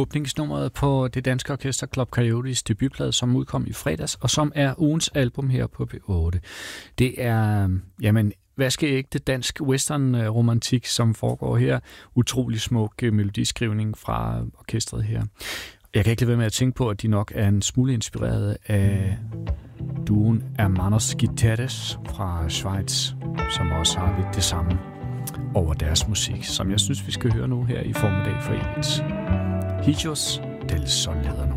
åbningsnummeret på det danske orkester Club Coyotes debutplade, som udkom i fredags, og som er ugens album her på P8. Det er, vaskeægte dansk western-romantik, som foregår her. Utrolig smuk melodiskrivning fra orkestret her. Jeg kan ikke lade være med at tænke på, at de nok er en smule inspireret af duoen Hermanos Guitars fra Schweiz, som også har lidt det samme over deres musik, som jeg synes, vi skal høre nu her i formiddag for evigt. Hijos del Sol hedder